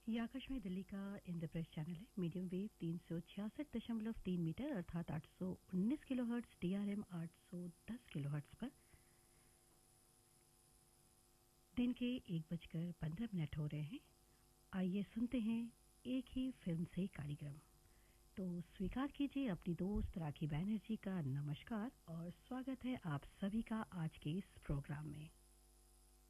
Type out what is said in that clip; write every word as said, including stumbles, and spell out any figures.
ये आकाशवाणी दिल्ली का इंद्रप्रस्थ चैनल है। मीडियम वेव तीन सौ छियासठ दशमलव तीन मीटर अर्थात आठ सौ उन्नीस kilo hertz, D R M आठ सौ दस किलो हर्ट्स पर दिन के एक बजकर पंद्रह मिनट हो रहे हैं। आइए सुनते हैं एक ही फिल्म से कार्यक्रम। तो स्वीकार कीजिए अपनी दोस्त राखी बैनर्जी का नमस्कार और स्वागत है आप सभी का आज के इस प्रोग्राम में।